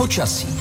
Počasí.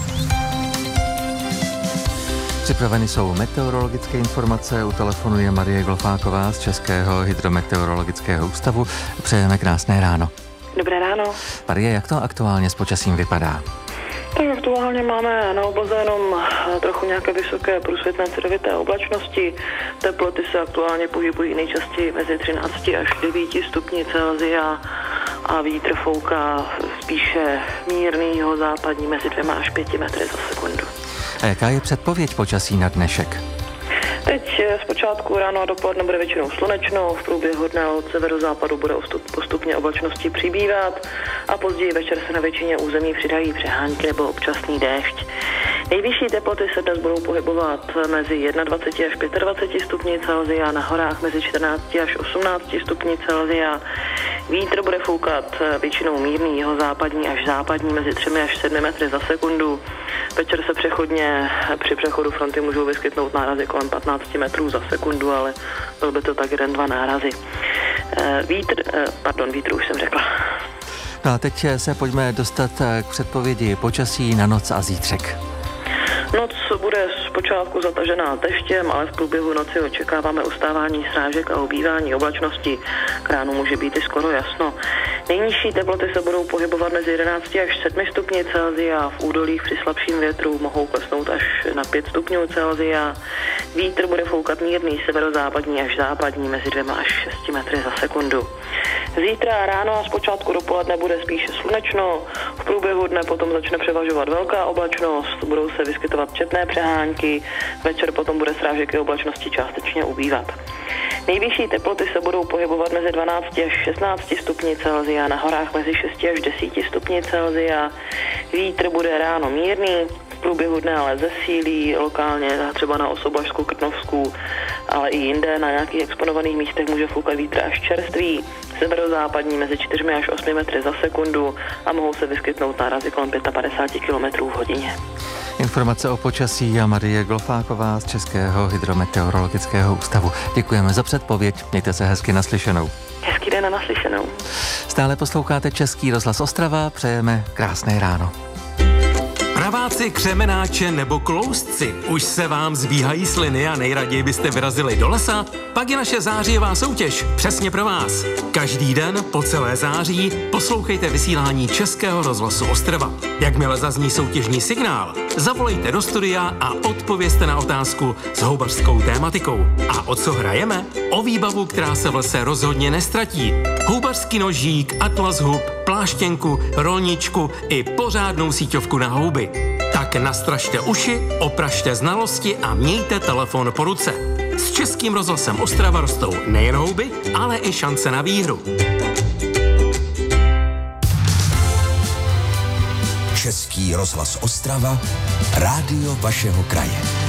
Připraveny jsou meteorologické informace, u telefonu je Marie Glofáková z Českého hydrometeorologického ústavu. Přejeme krásné ráno. Dobré ráno. Marie, jak to aktuálně s počasím vypadá? Tak aktuálně máme na obloze jenom trochu nějaké vysoké průsvitné cedrovité oblačnosti. Teploty se aktuálně pohybují nejčastěji mezi 13 až 9 stupni Celsia a vítr fouká spíše mírný jihozápadní mezi 2 až 5 metry za sekundu. A jaká je předpověď počasí na dnešek? Teď zpočátku ráno a dopoledne bude většinou slunečno, v průběhu dne od severozápadu bude postupně oblačnosti přibývat a později večer se na většině území přidají přehánky nebo občasný déšť. Nejvyšší teploty se dnes budou pohybovat mezi 21 až 25 stupni Celsia, na horách mezi 14 až 18 stupni Celsia. Vítr bude foukat většinou mírný jihozápadní až západní mezi 3 až 7 metry za sekundu. Večer se přechodně při přechodu fronty můžou vyskytnout nárazy kolem 15 metrů za sekundu, ale byl by to tak 1-2 nárazy. Vítr už jsem řekla. No a teď se pojďme dostat k předpovědi počasí na noc a zítřek. Noc bude zpočátku zatažená deštěm, ale v průběhu noci očekáváme ustávání srážek a ubývání oblačnosti. K ránu může být i skoro jasno. Nejnižší teploty se budou pohybovat mezi 11 až 7 stupni Celsia, v údolích při slabším větru mohou klesnout až na 5 stupňů Celsia. Vítr bude foukat mírný severozápadní až západní mezi 2 až 6 metry za sekundu. Zítra ráno a zpočátku dopoledne bude spíše slunečno, v průběhu dne potom začne převažovat velká oblačnost, budou se vyskytovat četné přehánky, večer potom bude srážek i oblačnosti částečně ubývat. Nejvyšší teploty se budou pohybovat mezi 12 až 16 stupni Celsia, na horách mezi 6 až 10 stupni Celsia. Vítr bude ráno mírný, v průběhu dne ale zesílí, lokálně třeba na Osoblažsku, Krtnovsku, ale i jinde na nějakých exponovaných místech může foukat vítr až čerstvý, severozápadní mezi 4 až 8 metry za sekundu a mohou se vyskytnout nárazy kolem 55 km v hodině. Informace o počasí a Marie Glofáková z Českého hydrometeorologického ústavu. Děkujeme za předpověď, mějte se hezky naslyšenou. Hezký den a naslyšenou. Stále posloucháte Český rozhlas Ostrava, přejeme krásné ráno. Praváci, křemenáče nebo kloustci, už se vám zbíhají sliny a nejraději byste vyrazili do lesa? Pak je naše zářijová soutěž přesně pro vás. Každý den po celé září poslouchejte vysílání Českého rozhlasu Ostrava. Jakmile zazní soutěžní signál, zavolejte do studia a odpovězte na otázku s houbařskou tématikou. A o co hrajeme? O výbavu, která se v lese rozhodně nestratí. Houbařský nožík, atlas hub, pláštěnku, rolničku i pořádnou síťovku na houby. Tak nastražte uši, opražte znalosti a mějte telefon po ruce. S Českým rozhlasem Ostrava rostou nejen houby, ale i šance na výhru. Český rozhlas Ostrava, rádio vašeho kraje.